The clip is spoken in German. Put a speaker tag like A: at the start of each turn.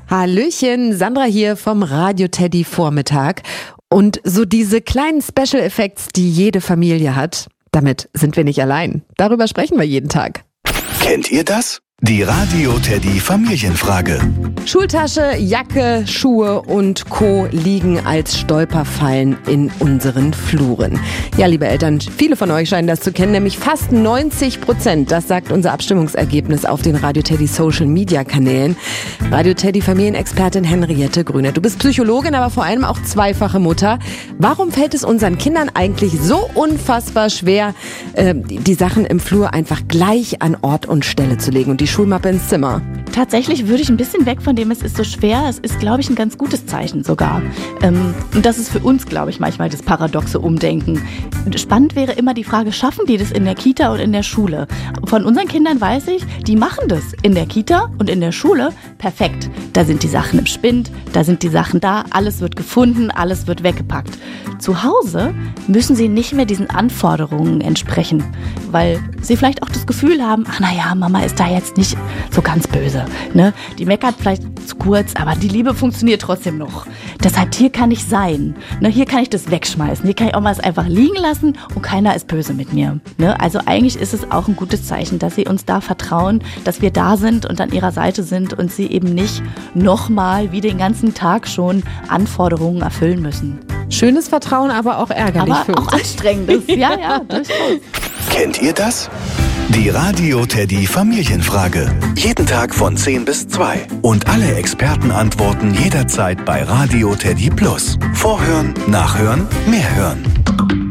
A: Hallöchen, Sandra hier vom Radio Teddy Vormittag. Und so diese kleinen Special Effects, die jede Familie hat, damit sind wir nicht allein. Darüber sprechen wir jeden Tag.
B: Kennt ihr das? Die Radio Teddy Familienfrage.
A: Schultasche, Jacke, Schuhe und Co. liegen als Stolperfallen in unseren Fluren. Ja, liebe Eltern, viele von euch scheinen das zu kennen, nämlich fast 90%. Das sagt unser Abstimmungsergebnis auf den Radio Teddy Social Media Kanälen. Radio Teddy Familienexpertin Henriette Grüner. Du bist Psychologin, aber vor allem auch zweifache Mutter. Warum fällt es unseren Kindern eigentlich so unfassbar schwer, die Sachen im Flur einfach gleich an Ort und Stelle zu legen und die Schulmappe ins Zimmer?
C: Tatsächlich würde ich ein bisschen weg von dem, es ist so schwer. Es ist, glaube ich, ein ganz gutes Zeichen sogar. Und das ist für uns, glaube ich, manchmal das paradoxe Umdenken. Spannend wäre immer die Frage, schaffen die das in der Kita und in der Schule? Von unseren Kindern weiß ich, die machen das in der Kita und in der Schule perfekt. Da sind die Sachen im Spind, da sind die Sachen da, alles wird gefunden, alles wird weggepackt. Zu Hause müssen sie nicht mehr diesen Anforderungen entsprechen, weil sie vielleicht auch das Gefühl haben, ach naja, Mama ist da jetzt nicht so ganz böse. Ne? Die meckert vielleicht zu kurz, aber die Liebe funktioniert trotzdem noch. Deshalb, hier kann ich sein. Ne? Hier kann ich das wegschmeißen. Hier kann ich auch mal es einfach liegen lassen und keiner ist böse mit mir. Ne? Also eigentlich ist es auch ein gutes Zeichen, dass sie uns da vertrauen, dass wir da sind und an ihrer Seite sind und sie eben nicht nochmal wie den ganzen Tag schon Anforderungen erfüllen müssen.
A: Schönes Vertrauen, aber auch ärgerlich.
C: Aber auch anstrengendes. Ja, durchaus.
B: Kennt ihr das? Die Radio Teddy Familienfrage. Jeden Tag von 10 bis 2. Und alle Experten antworten jederzeit bei Radio Teddy Plus. Vorhören, nachhören, mehr hören.